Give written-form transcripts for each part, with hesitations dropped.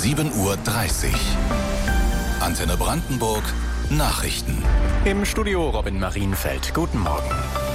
7:30 Uhr. Antenne Brandenburg Nachrichten. Im Studio Robin Marienfeld. Guten Morgen.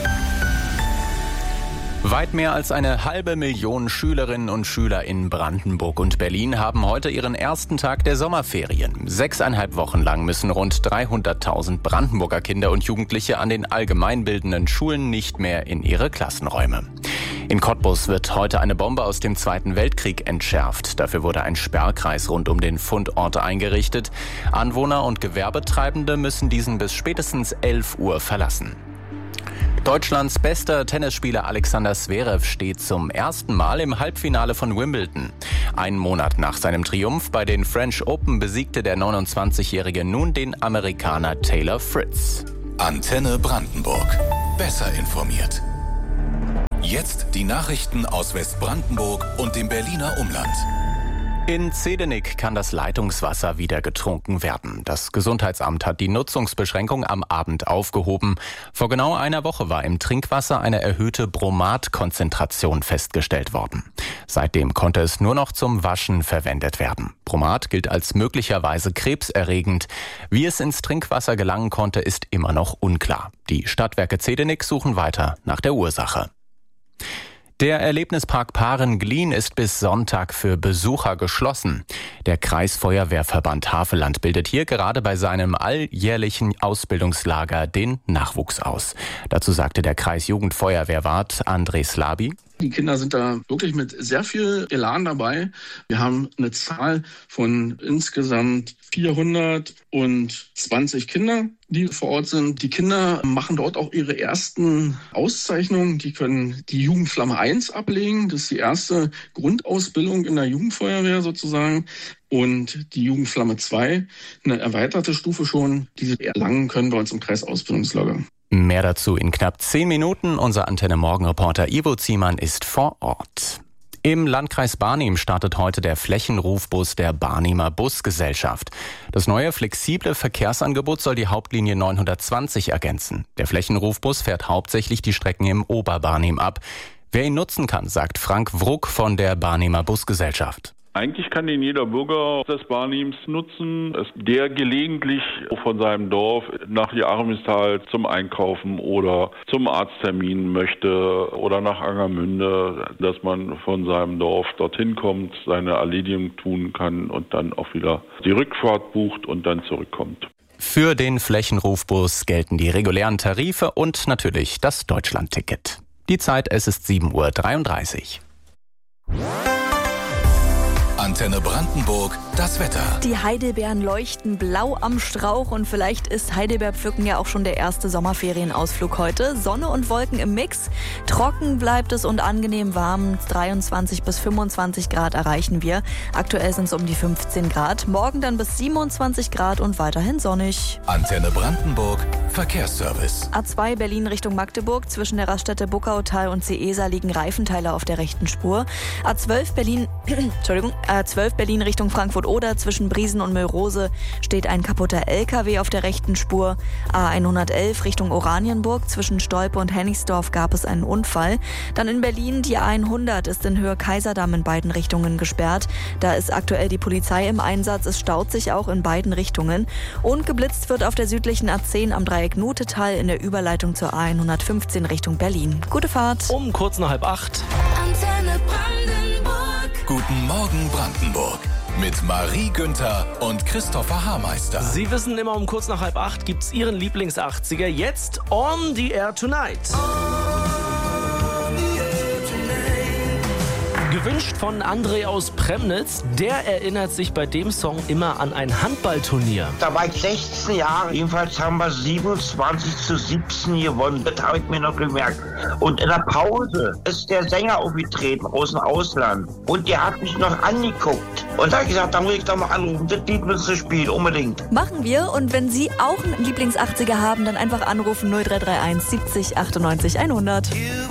Weit mehr als 500.000 Schülerinnen und Schüler in Brandenburg und Berlin haben heute ihren ersten Tag der Sommerferien. 6,5 Wochen lang müssen rund 300.000 Brandenburger Kinder und Jugendliche an den allgemeinbildenden Schulen nicht mehr in ihre Klassenräume. In Cottbus wird heute eine Bombe aus dem Zweiten Weltkrieg entschärft. Dafür wurde ein Sperrkreis rund um den Fundort eingerichtet. Anwohner und Gewerbetreibende müssen diesen bis spätestens 11 Uhr verlassen. Deutschlands bester Tennisspieler Alexander Zverev steht zum ersten Mal im Halbfinale von Wimbledon. Einen Monat nach seinem Triumph bei den French Open besiegte der 29-Jährige nun den Amerikaner Taylor Fritz. Antenne Brandenburg. Besser informiert. Jetzt die Nachrichten aus Westbrandenburg und dem Berliner Umland. In Zehdenick kann das Leitungswasser wieder getrunken werden. Das Gesundheitsamt hat die Nutzungsbeschränkung am Abend aufgehoben. Vor genau einer Woche war im Trinkwasser eine erhöhte Bromatkonzentration festgestellt worden. Seitdem konnte es nur noch zum Waschen verwendet werden. Bromat gilt als möglicherweise krebserregend. Wie es ins Trinkwasser gelangen konnte, ist immer noch unklar. Die Stadtwerke Zehdenick suchen weiter nach der Ursache. Der Erlebnispark Paaren-Glien ist bis Sonntag für Besucher geschlossen. Der Kreisfeuerwehrverband Havelland bildet hier gerade bei seinem alljährlichen Ausbildungslager den Nachwuchs aus. Dazu sagte der Kreisjugendfeuerwehrwart André Slaby: Die Kinder sind da wirklich mit sehr viel Elan dabei. Wir haben eine Zahl von insgesamt 420 Kinder, die vor Ort sind. Die Kinder machen dort auch ihre ersten Auszeichnungen. Die können die Jugendflamme 1 ablegen. Das ist die erste Grundausbildung in der Jugendfeuerwehr sozusagen. Und die Jugendflamme 2, eine erweiterte Stufe schon, die sie erlangen können bei uns im Kreisausbildungslager. Mehr dazu in knapp 10 Minuten. Unser Antenne-Morgen-Reporter Ivo Ziemann ist vor Ort. Im Landkreis Barnim startet heute der Flächenrufbus der Barnimer Busgesellschaft. Das neue flexible Verkehrsangebot soll die Hauptlinie 920 ergänzen. Der Flächenrufbus fährt hauptsächlich die Strecken im Oberbarnim ab. Wer ihn nutzen kann, sagt Frank Wruck von der Barnimer Busgesellschaft. Eigentlich kann ihn jeder Bürger des Barnims nutzen, der gelegentlich von seinem Dorf nach Joachimsthal zum Einkaufen oder zum Arzttermin möchte oder nach Angermünde, dass man von seinem Dorf dorthin kommt, seine Erledigung tun kann und dann auch wieder die Rückfahrt bucht und dann zurückkommt. Für den Flächenrufbus gelten die regulären Tarife und natürlich das Deutschlandticket. Die Zeit, es ist 7:33 Uhr. Antenne Brandenburg, das Wetter. Die Heidelbeeren leuchten blau am Strauch und vielleicht ist Heidelbeerpflücken ja auch schon der erste Sommerferienausflug heute. Sonne und Wolken im Mix. Trocken bleibt es und angenehm warm. 23 bis 25 Grad erreichen wir. Aktuell sind es um die 15 Grad. Morgen dann bis 27 Grad und weiterhin sonnig. Antenne Brandenburg, Verkehrsservice. A2 Berlin Richtung Magdeburg. Zwischen der Raststätte Buckautal und Seesa liegen Reifenteile auf der rechten Spur. A12 Berlin Richtung Frankfurt-Oder. Zwischen Briesen und Müllrose steht ein kaputter LKW auf der rechten Spur. A111 Richtung Oranienburg. Zwischen Stolpe und Hennigsdorf gab es einen Unfall. Dann in Berlin die A100 ist in Höhe Kaiserdamm in beiden Richtungen gesperrt. Da ist aktuell die Polizei im Einsatz. Es staut sich auch in beiden Richtungen. Und geblitzt wird auf der südlichen A10 am Dreieck Notetal in der Überleitung zur A115 Richtung Berlin. Gute Fahrt. Um kurz nach 7:30. Antenne Brandenburg. Guten Morgen Brandenburg. Mit Marie Günther und Christopher Haarmeister. Sie wissen immer, um kurz nach 7:30 gibt's Ihren Lieblings-80er jetzt on the air tonight. Gewünscht von André aus Premnitz. Der erinnert sich bei dem Song immer an ein Handballturnier. Da war ich 16 Jahre. Jedenfalls haben wir 27:17 gewonnen. Das habe ich mir noch gemerkt. Und in der Pause ist der Sänger aufgetreten aus dem Ausland. Und der hat mich noch angeguckt. Und da habe ich gesagt, da muss ich doch mal anrufen. Das Lied müssen Sie spielen, unbedingt. Machen wir. Und wenn Sie auch einen Lieblings-80er haben, dann einfach anrufen 0331 70 98 100.